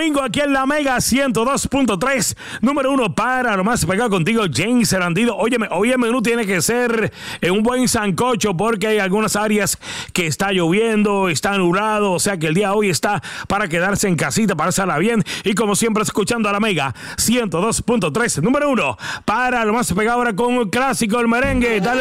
domingo aquí en la Mega 102.3, número 1 para lo más pegado contigo, James Erandido. Óyeme, hoy el menú tiene que ser un buen sancocho porque hay algunas áreas que está lloviendo, está nublado, o sea que el día de hoy está para quedarse en casita, para pasarla bien y como siempre escuchando a la Mega 102.3, número 1 para lo más pegado ahora con un clásico, el merengue. Dale